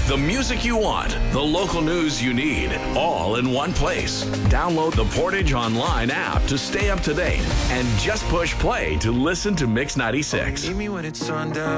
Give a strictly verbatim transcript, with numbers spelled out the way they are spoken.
The music you want, the local news you need, all in one place. Download the Portage Online app to stay up to date and just push play to listen to Mix ninety-six. Meet me when it's sundown.